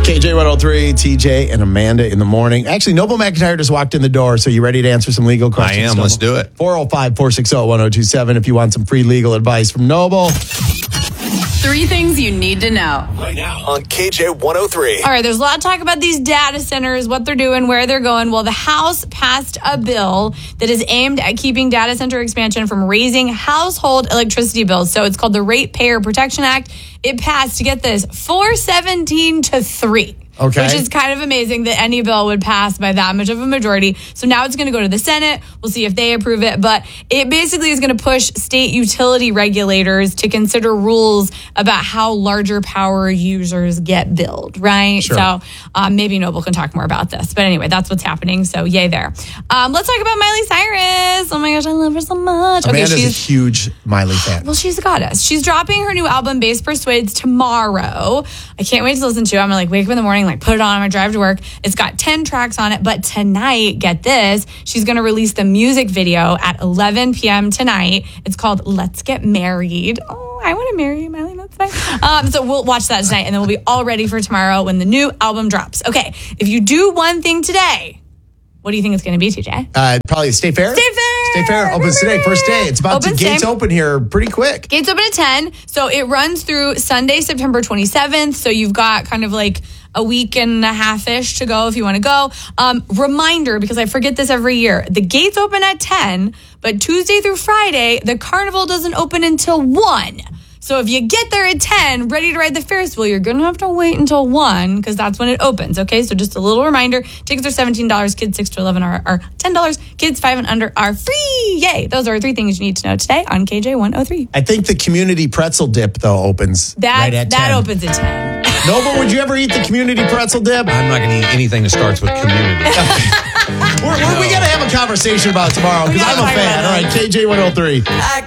KJ 103, TJ and Amanda in the morning. Actually, Noble McIntyre just walked in the door, so you ready to answer some legal questions? I am. Noble? Let's do it. 405-460-1027 if you want some free legal advice from Noble. 3 things you need to know. Right now on KJ 103. All right, there's a lot of talk about these data centers, what they're doing, where they're going. Well, the House passed a bill that is aimed at keeping data center expansion from raising household electricity bills. So it's called the Ratepayer Protection Act. It passed, to get this, 417 to 3. Okay. Which is kind of amazing that any bill would pass by that much of a majority. So now it's going to go to the Senate. We'll see if they approve it. But it basically is going to push state utility regulators to consider rules about how larger power users get billed, right? Sure. So maybe Noble can talk more about this. But anyway, that's what's happening. So yay there. Let's talk about Miley Cyrus. Oh my gosh, I love her so much. Amanda's a huge Miley fan. Well, she's a goddess. She's dropping her new album, Bass Persuades, tomorrow. I can't wait to listen to it. I'm going to wake up in the morning, put it on my drive to work. It's got 10 tracks on it. But tonight, get this, she's going to release the music video at 11 p.m. tonight. It's called Let's Get Married. Oh, I want to marry you, Miley. That's nice. So we'll watch that tonight, and then we'll be all ready for tomorrow when the new album drops. Okay, if you do one thing today, what do you think it's going to be, TJ? Probably State Fair. State Fair. State Fair opens today, first day. It's about to gates open here pretty quick. Gates open at 10. So it runs through Sunday, September 27th. So you've got kind of like a week and a half-ish to go if you want to go. Reminder, because I forget this every year, the gates open at 10, but Tuesday through Friday, the carnival doesn't open until 1. So if you get there at 10, ready to ride the Ferris wheel, you're going to have to wait until 1 because that's when it opens, okay? So just a little reminder, tickets are $17, kids 6 to 11 are $10, kids 5 and under are free. Yay! Those are 3 things you need to know today on KJ 103. I think the community pretzel dip, though, opens right at 10. That opens at 10. Noble, would you ever eat the community pretzel dip? I'm not going to eat anything that starts with community. We got to have a conversation about it tomorrow because I'm a fan. All right, KJ 103.